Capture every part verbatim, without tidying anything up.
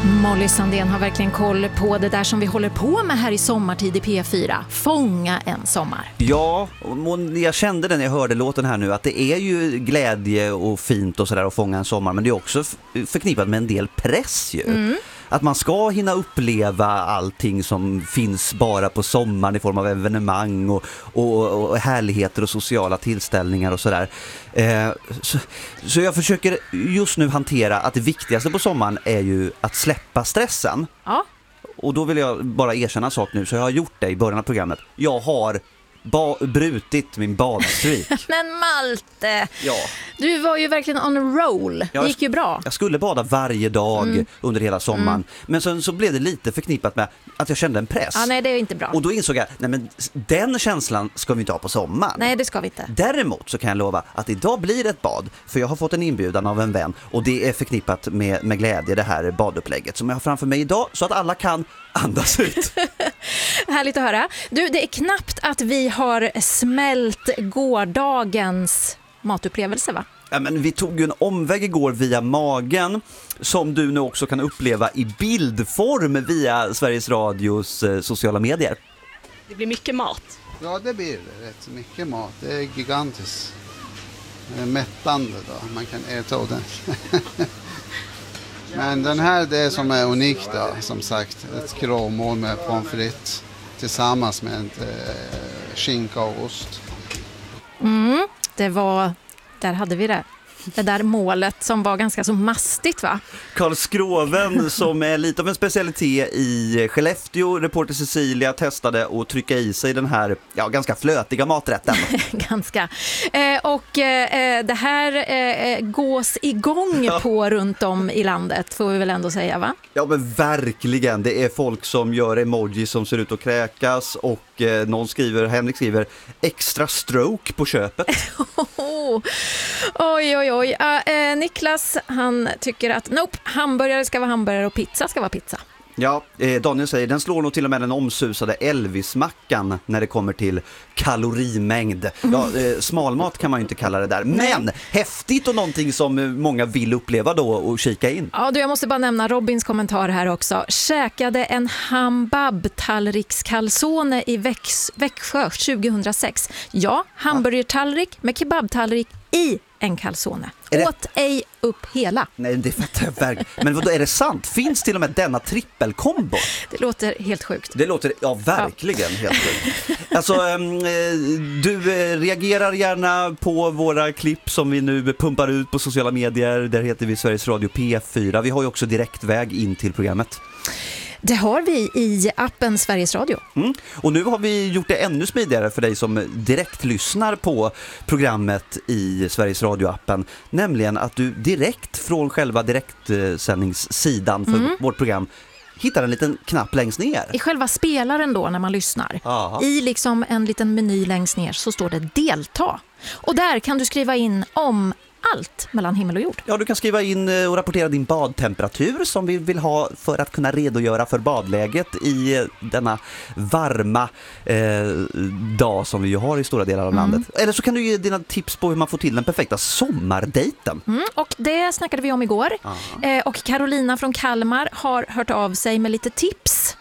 Molly Sandén har verkligen koll på det där som vi håller på med här i sommartid i P fyra. Fånga en sommar. Ja, och jag kände det när jag hörde låten här nu att det är ju glädje och fint och sådär att fånga en sommar, men det är också förknippat med en del press ju. Mm. Att man ska hinna uppleva allting som finns bara på sommaren i form av evenemang och, och, och härligheter och sociala tillställningar och sådär. Eh, så, så jag försöker just nu hantera att det viktigaste på sommaren är ju att släppa stressen. Ja. Och då vill jag bara erkänna en sak nu, så jag har gjort det i början av programmet. Jag har ba- brutit min badstreak. Men Malte, ja. Du var ju verkligen on a roll. Det jag, gick ju bra. Jag skulle bada varje dag mm. under hela sommaren. Mm. Men sen så blev det lite förknippat med att jag kände en press. Ja, nej, det är inte bra. Och då insåg jag, nej men den känslan ska vi inte ha på sommaren. Nej, det ska vi inte. Däremot så kan jag lova att idag blir det ett bad. För jag har fått en inbjudan av en vän. Och det är förknippat med, med glädje, det här badupplägget som jag har framför mig idag. Så att alla kan andas ut. Härligt att höra. Du, det är knappt att vi har smält gårdagens matupplevelse, va? Ja, men vi tog ju en omväg igår via magen som du nu också kan uppleva i bildform via Sveriges Radios eh, sociala medier. Det blir mycket mat. Ja, det blir rätt mycket mat. Det är gigantiskt. Det är mättande då. Man kan äta och den. Men den här, det som är unikt då, som sagt, ett gråmål med pommes frites tillsammans med en eh, skinka och ost. Mm, det var, där hade vi det. Det där målet som var ganska så mastigt, va? Karl Skroven som är lite av en specialitet i Skellefteå, reporter Cecilia, testade att trycka i sig den här ja, ganska flötiga maträtten. ganska. Eh, och eh, det här eh, gås igång ja. på runt om i landet, får vi väl ändå säga, va? Ja, men verkligen. Det är folk som gör emoji som ser ut att kräkas och eh, någon skriver, Henrik skriver, extra stroke på köpet. oj, oj, oj. Uh, eh, Niklas, han tycker att nope, hamburgare ska vara hamburgare och pizza ska vara pizza. Ja, eh, Daniel säger, den slår nog till och med den omsusade Elvis-mackan när det kommer till kalorimängd. Ja, eh, smalmat kan man ju inte kalla det där. Men häftigt och någonting som många vill uppleva då och kika in. Ja, du, jag måste bara nämna Robins kommentar här också. Käkade en hambab-tallrikskalsone i Väx- Växjö tjugohundrasex. Ja, hamburgertallrik med kebabtallrik i en kalsone. Det... Åt ej upp hela. Nej, det fattar jag verkligen. Men vad är det sant? Finns till och med denna trippelkombo? Det låter helt sjukt. Det låter, ja verkligen ja. helt sjukt. Alltså, du reagerar gärna på våra klipp som vi nu pumpar ut på sociala medier. Där heter vi Sveriges Radio P fyra. Vi har ju också direktväg in till programmet. Det har vi i appen Sveriges Radio. Mm. Och nu har vi gjort det ännu smidigare för dig som direkt lyssnar på programmet i Sveriges Radio-appen. Nämligen att du direkt från själva direktsändningssidan för mm. vårt program hittar en liten knapp längst ner. I själva spelaren då när man lyssnar. Aha. I liksom en liten meny längst ner så står det delta. Och där kan du skriva in om allt mellan himmel och jord. Ja, du kan skriva in och rapportera din badtemperatur som vi vill ha för att kunna redogöra för badläget i denna varma eh, dag som vi ju har i stora delar av mm. landet. Eller så kan du ge dina tips på hur man får till den perfekta sommardejten. Mm, och det snackade vi om igår. Eh, och Carolina från Kalmar har hört av sig med lite tips.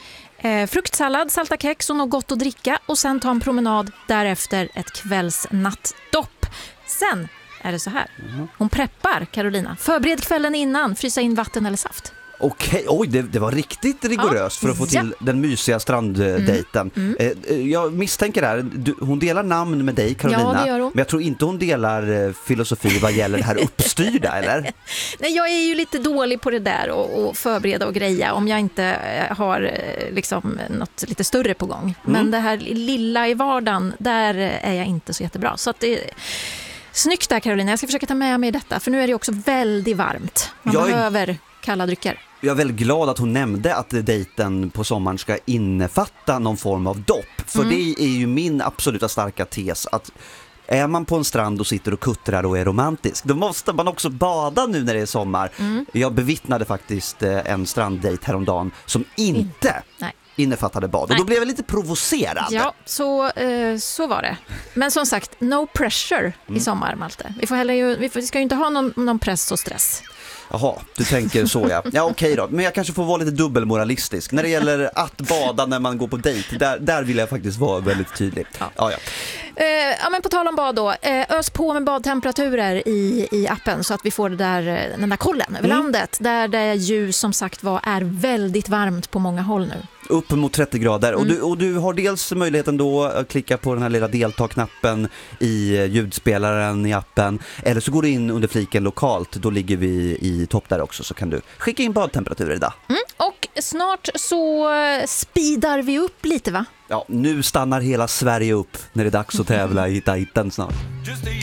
Eh, fruktsallad, salta kex och något gott att dricka och sen ta en promenad, därefter ett kvällsnattdopp. Sen är det så här. Hon preppar, Carolina. Förbered kvällen innan, frysa in vatten eller saft. Okej, oj, det, det var riktigt rigoröst ja. för att få till ja. den mysiga stranddejten. Mm. Mm. Eh, jag misstänker här, du, hon delar namn med dig, Carolina. Ja, det gör hon. Men jag tror inte hon delar eh, filosofi vad gäller det här uppstyrda, eller? Nej, jag är ju lite dålig på det där och, och förbereda och greja om jag inte eh, har eh, liksom något lite större på gång. Mm. Men det här lilla i vardagen, där är jag inte så jättebra. Så att det... Snyggt där, Carolina. Jag ska försöka ta med mig detta. För nu är det också väldigt varmt. Man jag behöver är, kalla drycker. Jag är väldigt glad att hon nämnde att dejten på sommaren ska innefatta någon form av dopp. För mm. det är ju min absoluta starka tes att är man på en strand och sitter och kuttrar och är romantisk, då måste man också bada nu när det är sommar. Mm. Jag bevittnade faktiskt en stranddejt häromdagen som inte... Nej. innefattade bad. Och Nej. då blev jag lite provocerad. Ja, så, eh, så var det. Men som sagt, no pressure mm. i sommar, Malte. Vi, får heller ju, vi, får, vi ska ju inte ha någon, någon press och stress. Jaha, du tänker så ja. Ja okej då, men jag kanske får vara lite dubbelmoralistisk. När det gäller att bada när man går på dejt, där, där vill jag faktiskt vara väldigt tydlig. Ja, ja. Eh, ja men på tal om bad då, eh, ös på med badtemperaturer i, i appen så att vi får det där, den där kollen över Mm. landet. Där det ju som sagt var är väldigt varmt på många håll nu. Upp mot trettio grader. Mm. Och, du, och du har dels möjligheten då att klicka på den här lilla delta-knappen i ljudspelaren i appen. Eller så går du in under fliken lokalt. Då ligger vi i topp där också. Så kan du skicka in badtemperaturer idag. Mm. Och snart så speedar vi upp lite va? Ja, nu stannar hela Sverige upp när det är dags att tävla i Titan snart.